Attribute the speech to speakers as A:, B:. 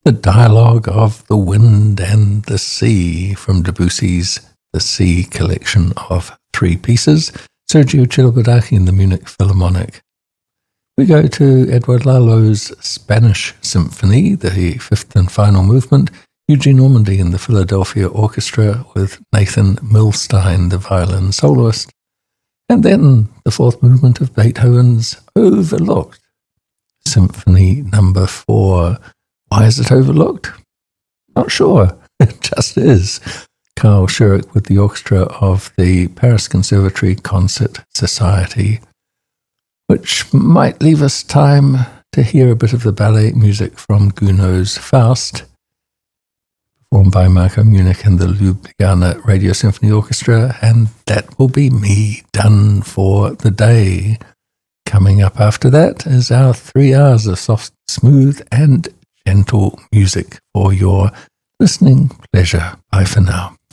A: The Dialogue of the Wind and the Sea from Debussy's The Sea collection of 3 pieces, Sergio Chilipadaki and the Munich Philharmonic. We go to Edouard Lalo's Spanish Symphony, the 5th and final movement, Eugene Ormandy and the Philadelphia Orchestra with Nathan Milstein, the violin soloist, and then the 4th movement of Beethoven's Overlooked, Symphony number 4. Why is it overlooked? Not sure. It just is. Carl Schurich with the orchestra of the Paris Conservatory Concert Society, which might leave us time to hear a bit of the ballet music from Gounod's Faust, performed by Marco Munich and the Ljubljana Radio Symphony Orchestra, and that will be me done for the day. Coming up after that is our 3 hours of soft, smooth, and gentle music for your listening pleasure. Bye for now.